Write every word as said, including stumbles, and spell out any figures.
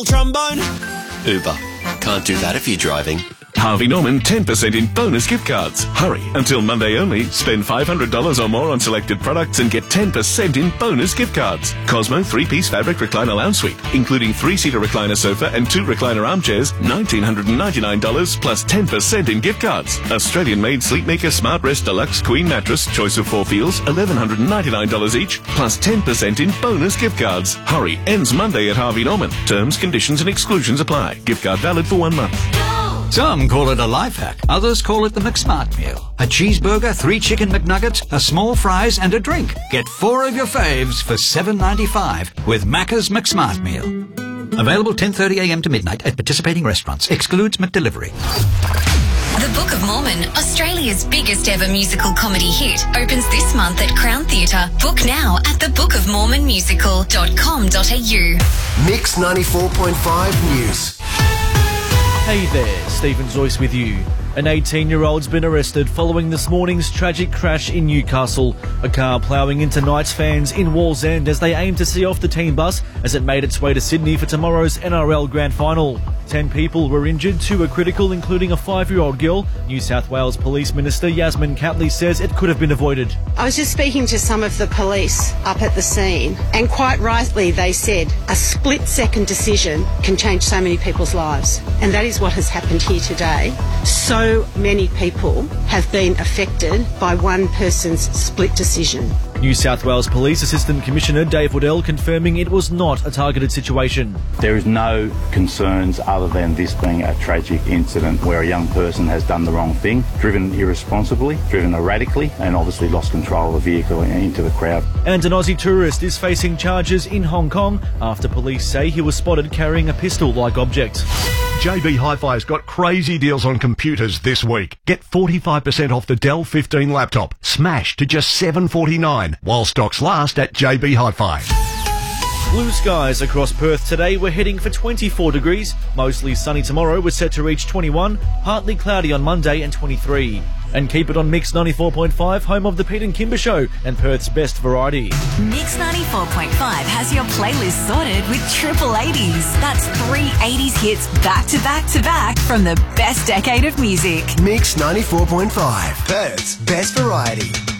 trombone? Uber. Can't do that if you're driving. Harvey Norman ten percent in bonus gift cards. Hurry, until Monday only. Spend five hundred dollars or more on selected products and get ten percent in bonus gift cards. Cosmo three-piece fabric recliner lounge suite, including three-seater recliner sofa and two recliner armchairs, one thousand nine hundred ninety-nine dollars plus ten percent in gift cards. Australian-made Sleepmaker Smart Rest Deluxe Queen Mattress, choice of four feels, one thousand one hundred ninety-nine dollars each, plus ten percent in bonus gift cards. Hurry, ends Monday at Harvey Norman. Terms, conditions and exclusions apply. Gift card valid for one month. Some call it a life hack. Others call it the McSmart meal. A cheeseburger, three chicken McNuggets, a small fries and a drink. Get four of your faves for seven ninety-five with Macca's McSmart meal. Available ten thirty a m to midnight at participating restaurants. Excludes McDelivery. The Book of Mormon, Australia's biggest ever musical comedy hit, opens this month at Crown Theatre. Book now at the book of mormon musical dot com dot a u. Mix ninety-four point five News. Hey there, Stephen Joyce with you. An eighteen-year-old's been arrested following this morning's tragic crash in Newcastle. A car ploughing into Knights fans in Wallsend as they aim to see off the team bus as it made its way to Sydney for tomorrow's N R L Grand Final. Ten people were injured, two were critical, including a five-year-old girl. New South Wales Police Minister Yasmin Catley says it could have been avoided. I was just speaking to some of the police up at the scene, and quite rightly they said a split-second decision can change so many people's lives. And that is what has happened here today. So many people have been affected by one person's split decision. New South Wales Police Assistant Commissioner Dave Waddell confirming it was not a targeted situation. There is no concerns other than this being a tragic incident where a young person has done the wrong thing, driven irresponsibly, driven erratically, and obviously lost control of the vehicle into the crowd. And an Aussie tourist is facing charges in Hong Kong after police say he was spotted carrying a pistol-like object. J B Hi-Fi's got crazy deals on computers this week. Get forty-five percent off the Dell fifteen laptop, smashed to just seven forty-nine, while stocks last at J B Hi-Fi. Blue skies across Perth today. We're heading for twenty-four degrees. Mostly sunny tomorrow. We're set to reach twenty-one. Partly cloudy on Monday and twenty-three. And keep it on Mix ninety-four point five, home of the Pete and Kimber Show and Perth's best variety. Mix ninety-four point five has your playlist sorted with triple eighties. That's three eighties hits back to back to back from the best decade of music. Mix ninety-four point five, Perth's best variety.